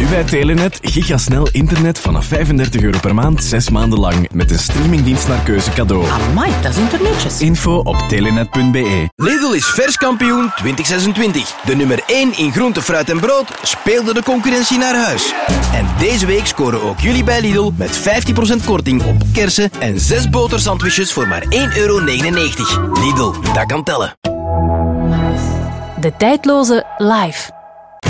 bij Telenet gigasnel internet vanaf €35 per maand, 6 maanden lang. Met een streamingdienst naar keuze cadeau. Amai, dat is internetjes. Info op telenet.be. Lidl is verskampioen 2026. De nummer 1 in groente, fruit en brood speelde de concurrentie naar huis. En deze week scoren ook jullie bij Lidl met 15% korting op kersen en 6 botersandwiches voor maar €1,99. Lidl, dat kan tellen. De tijdloze Live.